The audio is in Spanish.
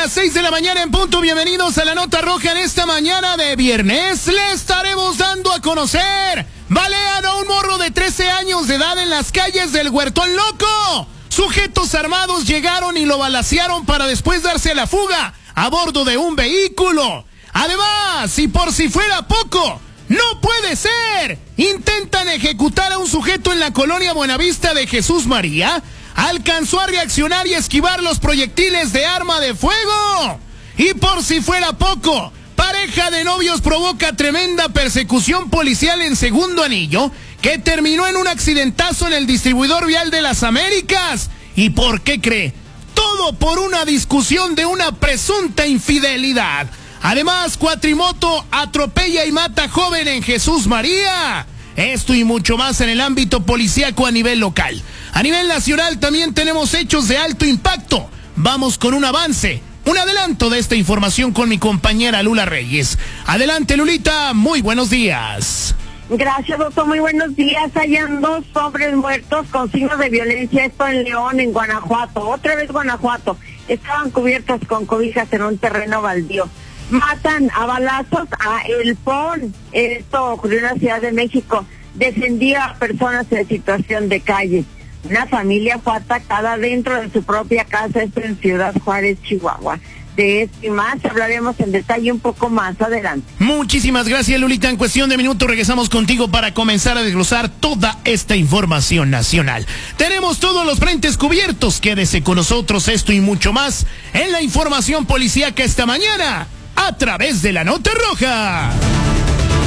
las 6 de la mañana en punto. Bienvenidos a la Nota Roja. En esta mañana de viernes le estaremos dando a conocer: balean a un morro de 13 años de edad en las calles del Huertón Loco. Sujetos armados llegaron y lo balacearon para después darse a la fuga a bordo de un vehículo. Además, y por si fuera poco, ¡no puede ser! Intentan ejecutar a un sujeto en la colonia Buenavista de Jesús María. Alcanzó a reaccionar y esquivar los proyectiles de arma de fuego. Y por si fuera poco, pareja de novios provoca tremenda persecución policial en Segundo Anillo, que terminó en un accidentazo en el distribuidor vial de las Américas. ¿Y por qué cree? Todo por una discusión de una presunta infidelidad. Además, cuatrimoto atropella y mata joven en Jesús María. Esto y mucho más en el ámbito policíaco a nivel local. A nivel nacional también tenemos hechos de alto impacto. Vamos con un avance, un adelanto de esta información con mi compañera Lula Reyes. Adelante, Lulita, muy buenos días. Gracias, doctor, muy buenos días. Hayan 2 hombres muertos con signos de violencia, esto en León, en Guanajuato. Otra vez Guanajuato. Estaban cubiertos con cobijas en un terreno baldío. Matan a balazos a El Pon. Esto ocurrió en la Ciudad de México. Defendía a personas en situación de calle. Una familia fue atacada dentro de su propia casa, esto en Ciudad Juárez, Chihuahua. De esto y más hablaremos en detalle un poco más adelante. Muchísimas gracias, Lulita. En cuestión de minutos regresamos contigo para comenzar a desglosar toda esta información nacional. Tenemos todos los frentes cubiertos. Quédese con nosotros, esto y mucho más en la información policíaca esta mañana a través de la Nota Roja.